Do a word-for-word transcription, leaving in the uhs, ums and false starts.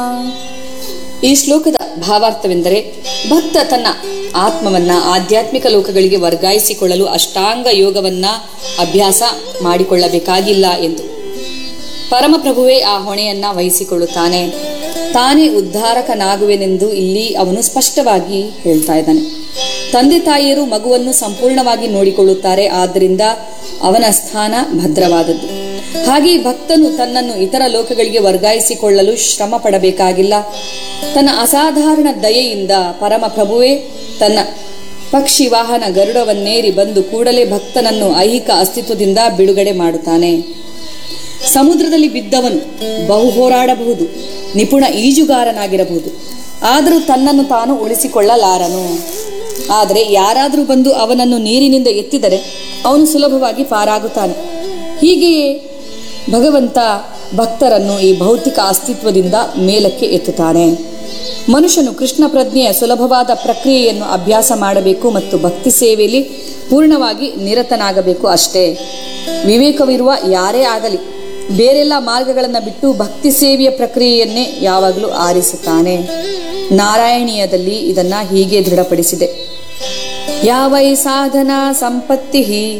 ಈ ಶ್ಲೋಕದ ಭಾವಾರ್ಥವೆಂದರೆ, ಭಕ್ತ ತನ್ನ ಆತ್ಮವನ್ನ ಆಧ್ಯಾತ್ಮಿಕ ಲೋಕಗಳಿಗೆ ವರ್ಗಾಯಿಸಿಕೊಳ್ಳಲು ಅಷ್ಟಾಂಗ ಯೋಗವನ್ನ ಅಭ್ಯಾಸ ಮಾಡಿಕೊಳ್ಳಬೇಕಾಗಿಲ್ಲ ಎಂದು. ಪರಮಪ್ರಭುವೇ ಆ ಹೊಣೆಯನ್ನ ವಹಿಸಿಕೊಳ್ಳುತ್ತಾನೆ. ತಾನೇ ಉದ್ಧಾರಕನಾಗುವೆನೆಂದು ಇಲ್ಲಿ ಅವನು ಸ್ಪಷ್ಟವಾಗಿ ಹೇಳ್ತಾ ಇದ್ದಾನೆ. ತಂದೆ ತಾಯಿಯರು ಮಗುವನ್ನು ಸಂಪೂರ್ಣವಾಗಿ ನೋಡಿಕೊಳ್ಳುತ್ತಾರೆ, ಆದ್ದರಿಂದ ಅವನ ಸ್ಥಾನ ಭದ್ರವಾದದ್ದು. ಹಾಗೆ ಭಕ್ತನು ತನ್ನನ್ನು ಇತರ ಲೋಕಗಳಿಗೆ ವರ್ಗಾಯಿಸಿಕೊಳ್ಳಲು ಶ್ರಮ ಪಡಬೇಕಾಗಿಲ್ಲ. ತನ್ನ ಅಸಾಧಾರಣ ದಯೆಯಿಂದ ಪರಮಪ್ರಭುವೇ ತನ್ನ ಪಕ್ಷಿ ವಾಹನ ಗರುಡವನ್ನೇರಿ ಬಂದು ಕೂಡಲೇ ಭಕ್ತನನ್ನು ಐಹಿಕ ಅಸ್ತಿತ್ವದಿಂದ ಬಿಡುಗಡೆ ಮಾಡುತ್ತಾನೆ. ಸಮುದ್ರದಲ್ಲಿ ಬಿದ್ದವನು ಬಹು ಹೋರಾಡಬಹುದು, ನಿಪುಣ ಈಜುಗಾರನಾಗಿರಬಹುದು, ಆದರೂ ತನ್ನನ್ನು ತಾನು ಉಳಿಸಿಕೊಳ್ಳಲಾರನು. ಆದರೆ ಯಾರಾದರೂ ಬಂದು ಅವನನ್ನು ನೀರಿನಿಂದ ಎತ್ತಿದರೆ ಅವನು ಸುಲಭವಾಗಿ ಪಾರಾಗುತ್ತಾನೆ. ಹೀಗೆಯೇ ಭಗವಂತ ಭಕ್ತರನ್ನು ಈ ಭೌತಿಕ ಅಸ್ತಿತ್ವದಿಂದ ಮೇಲಕ್ಕೆ ಎತ್ತುತ್ತಾನೆ. ಮನುಷ್ಯನು ಕೃಷ್ಣ ಪ್ರಜ್ಞೆಯ ಸುಲಭವಾದ ಪ್ರಕ್ರಿಯೆಯನ್ನು ಅಭ್ಯಾಸ ಮಾಡಬೇಕು ಮತ್ತು ಭಕ್ತಿ ಸೇವೆಯಲ್ಲಿ ಪೂರ್ಣವಾಗಿ ನಿರತನಾಗಬೇಕು ಅಷ್ಟೇ. ವಿವೇಕವಿರುವ ಯಾರೇ ಆಗಲಿ ಬೇರೆಲ್ಲ ಮಾರ್ಗಗಳನ್ನು ಬಿಟ್ಟು ಭಕ್ತಿ ಸೇವೆಯ ಪ್ರಕ್ರಿಯೆಯನ್ನೇ ಯಾವಾಗಲೂ ಆರಿಸುತ್ತಾನೆ. ನಾರಾಯಣೀಯದಲ್ಲಿ ಇದನ್ನ ಹೀಗೆ ದೃಢಪಡಿಸಿದೆ: ಯಾವೈ ಸಾಧನಾ ಸಂಪತ್ತಿ